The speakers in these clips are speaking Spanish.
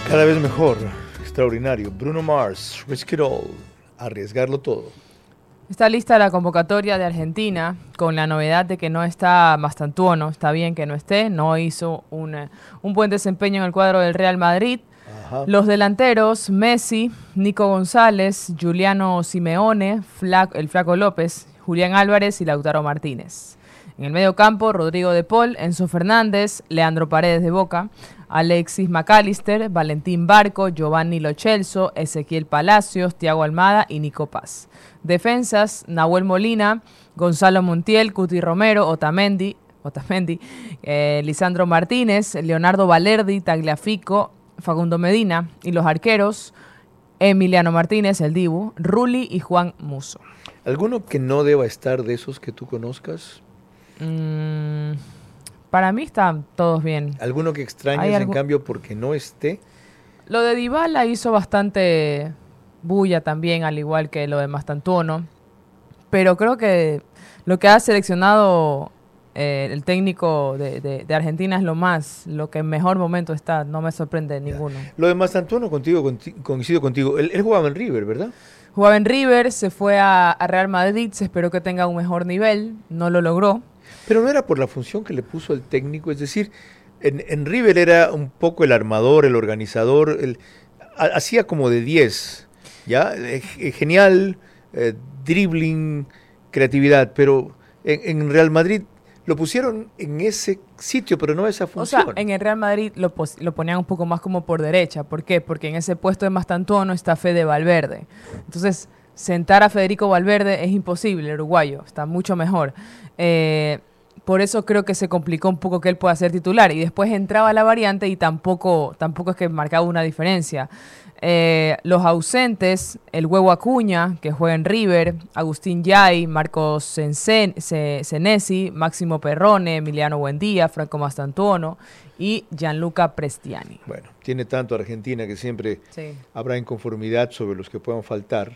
Cada vez mejor, extraordinario. Bruno Mars, Risk It All, arriesgarlo todo. Está lista la convocatoria de Argentina con la novedad de que no está Mastantuono. Está bien que no esté, no hizo un buen desempeño en el cuadro del Real Madrid. Ajá. Los delanteros, Messi, Nico González, Giuliano Simeone, el Flaco López, Julián Álvarez y Lautaro Martínez. En el medio campo, Rodrigo de Paul, Enzo Fernández, Leandro Paredes de Boca, Alexis McAllister, Valentín Barco, Giovanni Lo Celso, Ezequiel Palacios, Thiago Almada y Nico Paz. Defensas, Nahuel Molina, Gonzalo Montiel, Cuti Romero, Otamendi, Lisandro Martínez, Leonardo Balerdi, Tagliafico, Facundo Medina. Y los arqueros, Emiliano Martínez, el Dibu, Rulli y Juan Musso. ¿Alguno que no deba estar de esos que tú conozcas? Para mí están todos bien. ¿Alguno que extrañes en cambio porque no esté? Lo de Dybala hizo bastante bulla también, al igual que lo de Mastantuono. Pero creo que lo que ha seleccionado el técnico de Argentina es lo que en mejor momento está. No me sorprende ninguno. Lo de Mastantuono coincido contigo. Él jugaba en River, ¿verdad? Jugaba en River, se fue a Real Madrid, se esperó que tenga un mejor nivel, no lo logró. Pero no era por la función que le puso el técnico, es decir, en River era un poco el armador, el organizador, hacía como de 10, ¿ya? Genial, dribbling, creatividad, pero en Real Madrid lo pusieron en ese sitio, pero no esa función. O sea, en el Real Madrid lo ponían un poco más como por derecha. ¿Por qué? Porque en ese puesto de Mastantuono está Fede Valverde. Entonces, sentar a Federico Valverde es imposible, el uruguayo, está mucho mejor. Por eso creo que se complicó un poco que él pueda ser titular. Y después entraba la variante y tampoco es que marcaba una diferencia. Los ausentes, el Huevo Acuña, que juega en River, Agustín Yay, Marcos Senesi, Máximo Perrone, Emiliano Buendía, Franco Mastantuono y Gianluca Prestiani. Bueno, tiene tanto Argentina que siempre habrá inconformidad sobre los que puedan faltar.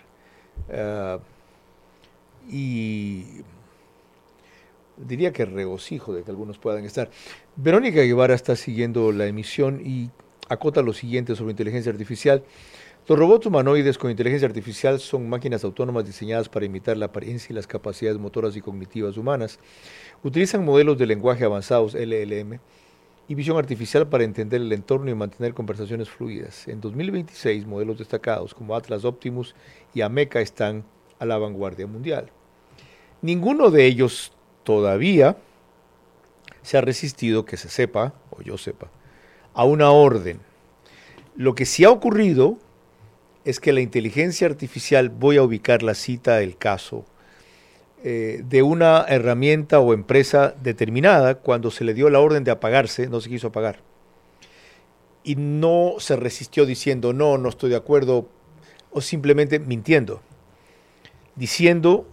Y diría que regocijo de que algunos puedan estar. Verónica Guevara está siguiendo la emisión y acota lo siguiente sobre inteligencia artificial. Los robots humanoides con inteligencia artificial son máquinas autónomas diseñadas para imitar la apariencia y las capacidades motoras y cognitivas humanas. Utilizan modelos de lenguaje avanzados, LLM, y visión artificial para entender el entorno y mantener conversaciones fluidas. En 2026, modelos destacados como Atlas Optimus y Ameca están a la vanguardia mundial. Ninguno de ellos todavía se ha resistido, que se sepa, o yo sepa, a una orden. Lo que sí ha ocurrido es que la inteligencia artificial, voy a ubicar la cita del caso, de una herramienta o empresa determinada, cuando se le dio la orden de apagarse, no se quiso apagar. Y no se resistió diciendo, no estoy de acuerdo, o simplemente mintiendo. Diciendo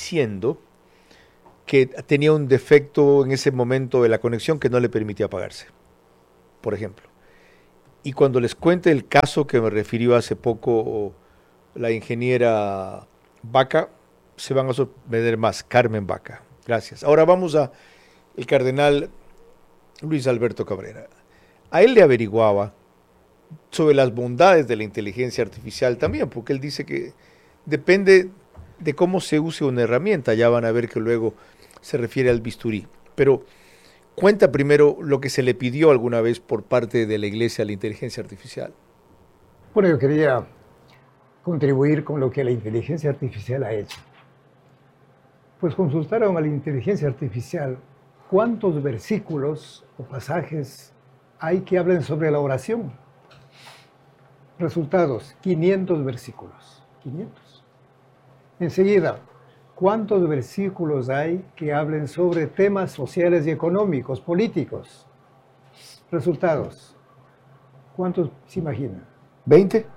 que tenía un defecto en ese momento de la conexión que no le permitía apagarse, por ejemplo. Y cuando les cuente el caso que me refirió hace poco la ingeniera Vaca, se van a sorprender más. Carmen Vaca. Gracias. Ahora vamos a el cardenal Luis Alberto Cabrera. A él le averiguaba sobre las bondades de la inteligencia artificial también, porque él dice que depende de cómo se use una herramienta. Ya van a ver que luego se refiere al bisturí. Pero cuenta primero lo que se le pidió alguna vez por parte de la Iglesia a la inteligencia artificial. Bueno, yo quería contribuir con lo que la inteligencia artificial ha hecho. Pues consultaron a la inteligencia artificial cuántos versículos o pasajes hay que hablen sobre la oración. Resultados, 500 versículos. 500. Enseguida, ¿cuántos versículos hay que hablen sobre temas sociales y económicos, políticos? Resultados. ¿Cuántos se imaginan? 20.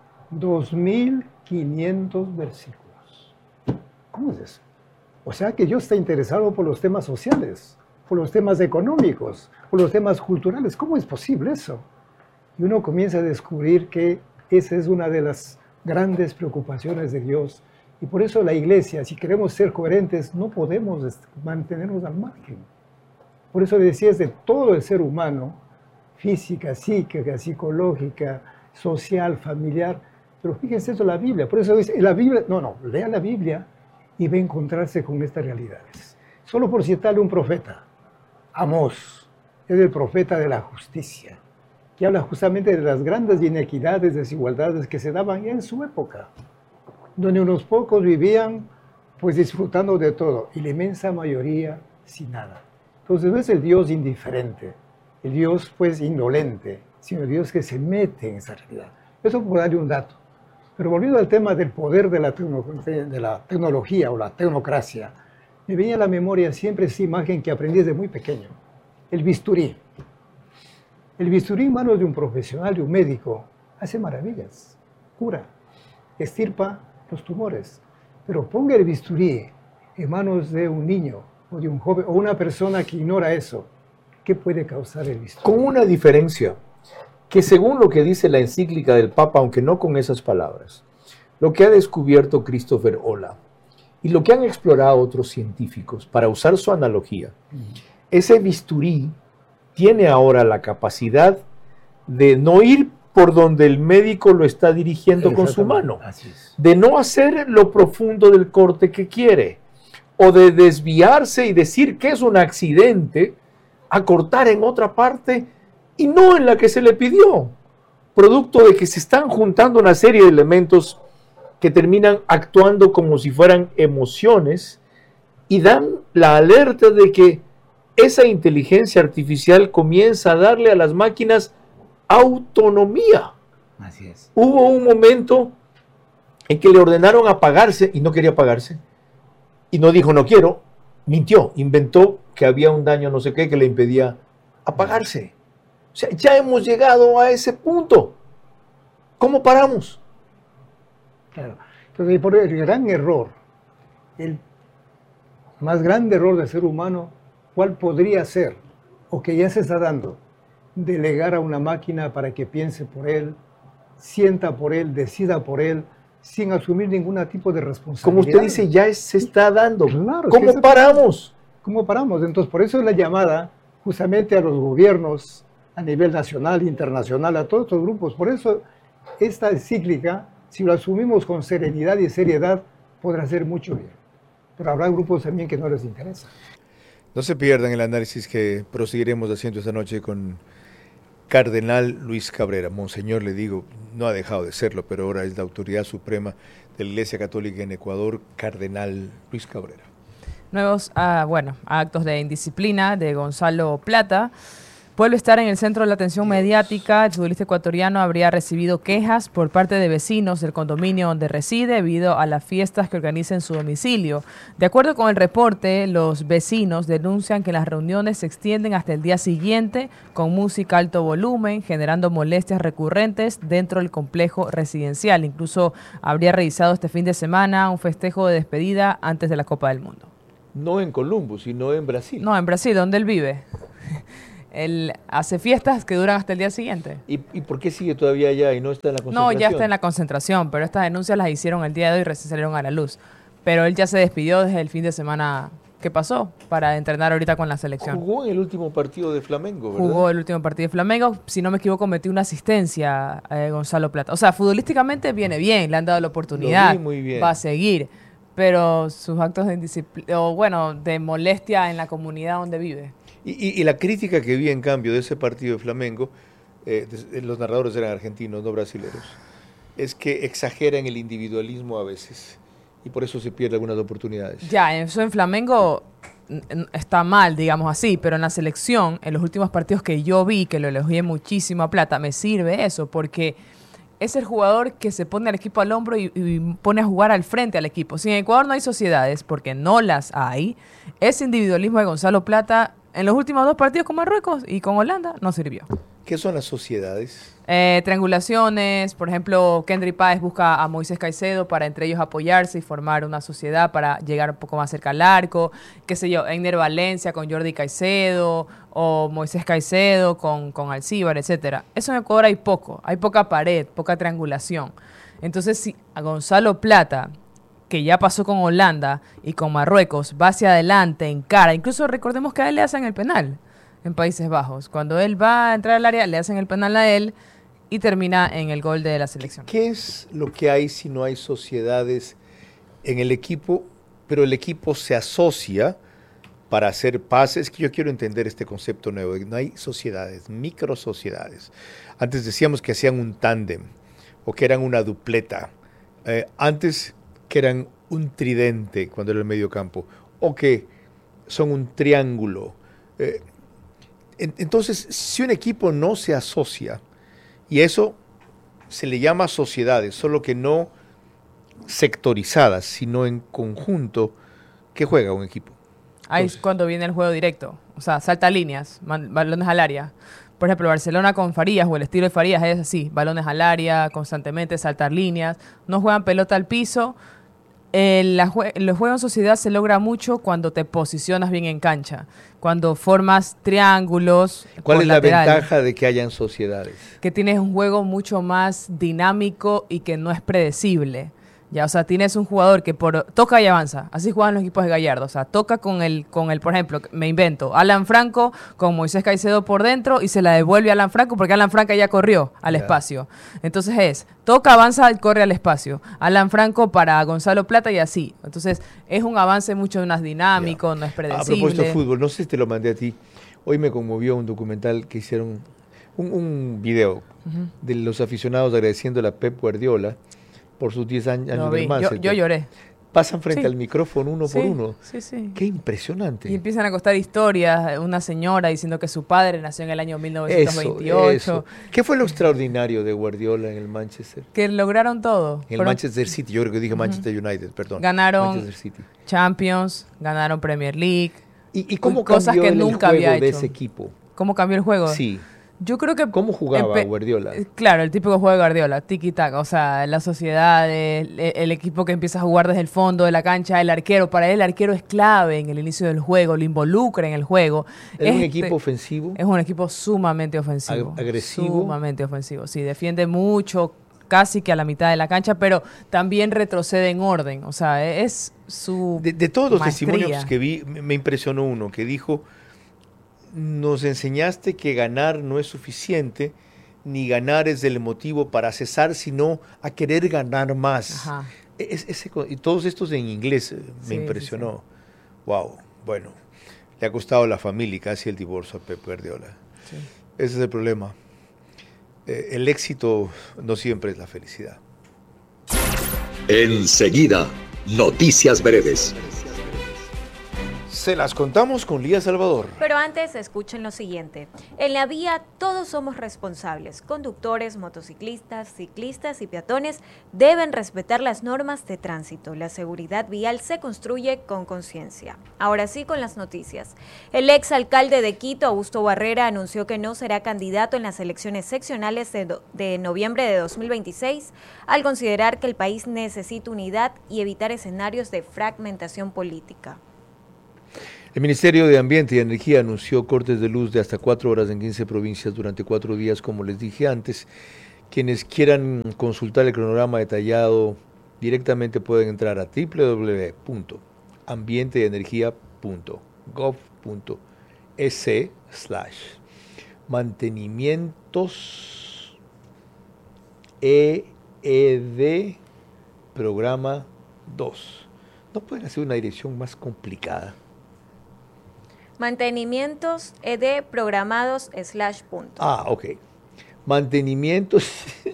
2.500 versículos. ¿Cómo es eso? O sea que Dios está interesado por los temas sociales, por los temas económicos, por los temas culturales. ¿Cómo es posible eso? Y uno comienza a descubrir que esa es una de las grandes preocupaciones de Dios. Y por eso la Iglesia, si queremos ser coherentes, no podemos mantenernos al margen. Por eso decía, es de todo el ser humano, física, psíquica, psicológica, social, familiar. Pero fíjense eso, la Biblia. Por eso dice, la Biblia, lea la Biblia y va a encontrarse con estas realidades. Solo por citarle un profeta, Amós, es el profeta de la justicia, que habla justamente de las grandes inequidades, desigualdades que se daban en su época, donde unos pocos vivían pues disfrutando de todo y la inmensa mayoría sin nada. Entonces no es el Dios indiferente, el Dios pues indolente, sino el Dios que se mete en esa realidad. Eso por darle un dato. Pero volviendo al tema del poder de la tecnología o la tecnocracia, me venía a la memoria siempre esa imagen que aprendí desde muy pequeño, el bisturí. El bisturí en manos de un profesional, de un médico, hace maravillas, cura, extirpa los tumores. Pero ponga el bisturí en manos de un niño o de un joven o una persona que ignora eso, ¿qué puede causar el bisturí? Con una diferencia, que según lo que dice la encíclica del Papa, aunque no con esas palabras, lo que ha descubierto Christopher Olah y lo que han explorado otros científicos para usar su analogía, ese bisturí tiene ahora la capacidad de no ir por donde el médico lo está dirigiendo con su mano, de no hacer lo profundo del corte que quiere, o de desviarse y decir que es un accidente, a cortar en otra parte y no en la que se le pidió, producto de que se están juntando una serie de elementos que terminan actuando como si fueran emociones y dan la alerta de que esa inteligencia artificial comienza a darle a las máquinas autonomía. Así es. Hubo un momento en que le ordenaron apagarse y no quería apagarse. Y no dijo no quiero, mintió, inventó que había un daño no sé qué que le impedía apagarse. O sea, ya hemos llegado a ese punto. ¿Cómo paramos? Claro. Entonces, por el gran error, el más grande error del ser humano, ¿cuál podría ser? O que ya se está dando. Delegar a una máquina para que piense por él, sienta por él, decida por él, sin asumir ningún tipo de responsabilidad. Como usted dice, ya se está dando. Claro, ¿Cómo paramos? ¿Cómo paramos? Entonces, por eso es la llamada justamente a los gobiernos a nivel nacional, internacional, a todos estos grupos. Por eso esta encíclica, si lo asumimos con serenidad y seriedad, podrá hacer mucho bien. Pero habrá grupos también que no les interesa. No se pierdan el análisis que proseguiremos haciendo esta noche con Cardenal Luis Cabrera. Monseñor, le digo, no ha dejado de serlo, pero ahora es la autoridad suprema de la Iglesia Católica en Ecuador, Cardenal Luis Cabrera. Nuevos actos de indisciplina de Gonzalo Plata. Vuelve a estar en el centro de la atención mediática. El futbolista ecuatoriano habría recibido quejas por parte de vecinos del condominio donde reside debido a las fiestas que organiza en su domicilio. De acuerdo con el reporte, los vecinos denuncian que las reuniones se extienden hasta el día siguiente con música a alto volumen, generando molestias recurrentes dentro del complejo residencial. Incluso habría realizado este fin de semana un festejo de despedida antes de la Copa del Mundo. No en Columbus, sino en Brasil. No, en Brasil, donde él vive. Él hace fiestas que duran hasta el día siguiente. ¿Y por qué sigue todavía allá y no está en la concentración? No, ya está en la concentración, pero estas denuncias las hicieron el día de hoy y recién salieron a la luz. Pero él ya se despidió desde el fin de semana que pasó para entrenar ahorita con la selección. Jugó en el último partido de Flamengo, ¿verdad? Jugó el último partido de Flamengo. Si no me equivoco, metió una asistencia a Gonzalo Plata. O sea, futbolísticamente viene bien, le han dado la oportunidad. Lo vi muy bien. Va a seguir. Pero sus actos de indisciplina, o bueno, de molestia en la comunidad donde vive. Y la crítica que vi, en cambio, de ese partido de Flamengo, los narradores eran argentinos, no brasileños, es que exageran el individualismo a veces y por eso se pierden algunas oportunidades. Ya, eso en Flamengo está mal, digamos así, pero en la selección, en los últimos partidos que yo vi, que lo elogié muchísimo a Plata, me sirve eso, porque es el jugador que se pone al equipo al hombro y pone a jugar al frente al equipo. Si en Ecuador no hay sociedades, porque no las hay, ese individualismo de Gonzalo Plata en los últimos dos partidos con Marruecos y con Holanda no sirvió. ¿Qué son las sociedades? Triangulaciones, por ejemplo, Kendry Páez busca a Moisés Caicedo para entre ellos apoyarse y formar una sociedad para llegar un poco más cerca al arco, qué sé yo, Einer Valencia con Jordi Caicedo o Moisés Caicedo con Alcíbar, etcétera. Eso en Ecuador hay poca pared, poca triangulación. Entonces, si a Gonzalo Plata, que ya pasó con Holanda y con Marruecos, va hacia adelante, encara, incluso recordemos que a él le hacen el penal en Países Bajos. Cuando él va a entrar al área, le hacen el penal a él, y termina en el gol de la selección. ¿Qué es lo que hay si no hay sociedades en el equipo, pero el equipo se asocia para hacer pases? Que yo quiero entender este concepto nuevo. No hay sociedades, micro sociedades. Antes decíamos que hacían un tándem o que eran una dupleta. Antes que eran un tridente cuando era el medio campo, o que son un triángulo. Entonces, si un equipo no se asocia, y eso se le llama sociedades, solo que no sectorizadas, sino en conjunto, ¿qué juega un equipo? Ahí es cuando viene el juego directo, o sea, salta líneas, balones al área. Por ejemplo, Barcelona con Farías o el estilo de Farías es así, balones al área, constantemente saltar líneas, no juegan pelota al piso. El juego en sociedad se logra mucho cuando te posicionas bien en cancha, cuando formas triángulos. ¿Cuál es la lateral, ventaja de que hayan sociedades? que tienes un juego mucho más dinámico y que no es predecible. Ya, o sea, tienes un jugador que toca y avanza. Así juegan los equipos de Gallardo. O sea, toca con el, por ejemplo, me invento, Alan Franco con Moisés Caicedo por dentro y se la devuelve a Alan Franco porque Alan Franco ya corrió al espacio. Entonces toca, avanza y corre al espacio. Alan Franco para Gonzalo Plata y así. Entonces, es un avance mucho más dinámico, no es predecible. A propósito de fútbol, no sé si te lo mandé a ti. Hoy me conmovió un documental que hicieron, un video de los aficionados agradeciéndole a Pep Guardiola por sus 10 años del Manchester. Yo lloré. Pasan frente al micrófono uno por uno. Sí. Qué impresionante. Y empiezan a contar historias, una señora diciendo que su padre nació en el año 1928. Eso. ¿Qué fue lo extraordinario de Guardiola en el Manchester? Que lograron todo. En el Manchester City, yo creo que dije Manchester United, perdón. Ganaron Manchester City. Champions, ganaron Premier League. ¿Y cómo cosas cambió que el nunca juego había de hecho. ese equipo? ¿Cómo cambió el juego? Sí. Yo creo que... ¿Cómo jugaba Guardiola? Claro, el típico juego de Guardiola, tiki-taka, o sea, la sociedad, el equipo que empieza a jugar desde el fondo de la cancha, el arquero, para él el arquero es clave en el inicio del juego, lo involucra en el juego. ¿Es un equipo ofensivo? Es un equipo sumamente ofensivo. ¿Agresivo? Sumamente ofensivo, sí, defiende mucho, casi que a la mitad de la cancha, pero también retrocede en orden, o sea, es su De todos los maestría. testimonios que vi, me impresionó uno que dijo: nos enseñaste que ganar no es suficiente, ni ganar es el motivo para cesar, sino a querer ganar más. Ajá. Y todos estos en inglés me impresionó. Sí. Wow, bueno, le ha costado a la familia y casi el divorcio a Pep Guardiola. Sí. Ese es el problema. El éxito no siempre es la felicidad. Enseguida, noticias breves. Se las contamos con Lía Salvador. Pero antes, escuchen lo siguiente. En la vía todos somos responsables. Conductores, motociclistas, ciclistas y peatones deben respetar las normas de tránsito. La seguridad vial se construye con conciencia. Ahora sí, con las noticias. El exalcalde de Quito, Augusto Barrera, anunció que no será candidato en las elecciones seccionales de noviembre de 2026, al considerar que el país necesita unidad y evitar escenarios de fragmentación política. El Ministerio de Ambiente y Energía anunció cortes de luz de hasta 4 horas en 15 provincias durante 4 días, como les dije antes. Quienes quieran consultar el cronograma detallado directamente pueden entrar a www.ambienteenergia.gov.es/mantenimientos EED programa 2. ¿No pueden hacer una dirección más complicada? Mantenimientos ED programados / punto. Ah, ok. Mantenimientos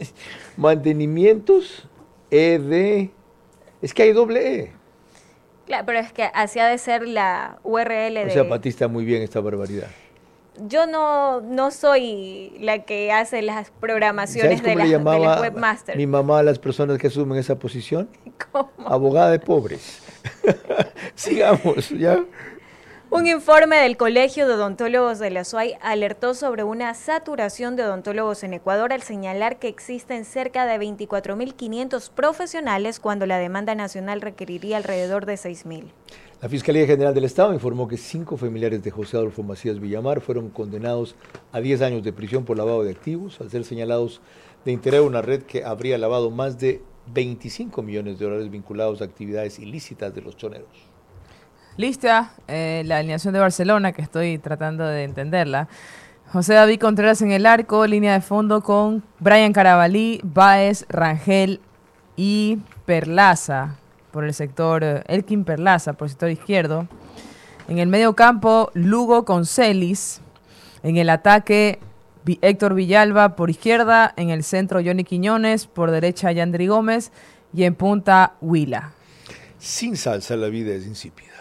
ED. Es que hay doble E. Claro, pero es que así ha de ser la URL de... O sea, Pati está muy bien esta barbaridad. Yo no soy la que hace las programaciones de las webmasters. Mi mamá a las personas que asumen esa posición? ¿Cómo? Abogada de pobres. Sigamos, ¿ya? Un informe del Colegio de Odontólogos de la SUAY alertó sobre una saturación de odontólogos en Ecuador al señalar que existen cerca de 24.500 profesionales cuando la demanda nacional requeriría alrededor de 6.000. La Fiscalía General del Estado informó que 5 familiares de José Adolfo Macías Villamar fueron condenados a 10 años de prisión por lavado de activos, al ser señalados de integrar una red que habría lavado más de 25 millones de dólares vinculados a actividades ilícitas de los choneros. Lista, la alineación de Barcelona, que estoy tratando de entenderla. José David Contreras en el arco, línea de fondo con Brian Carabalí, Báez, Rangel y Perlaza por el sector, Elkin Perlaza por el sector izquierdo. En el medio campo, Lugo con Celis. En el ataque, Héctor Villalba por izquierda. En el centro, Johnny Quiñones. Por derecha, Yandri Gómez. Y en punta, Huila. Sin salsa la vida es insípida.